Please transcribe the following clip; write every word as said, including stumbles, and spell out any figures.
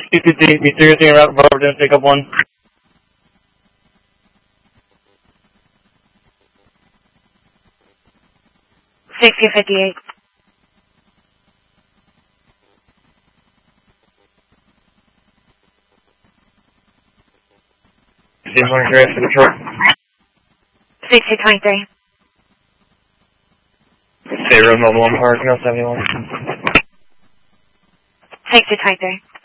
sixty fifty, mysteriously around Barberton, pick up one. sixty fifty-eight. sixty twenty-three, for Detroit. sixty twenty-three. State Road, Mobile one Park, no seventy-one. sixty twenty-three.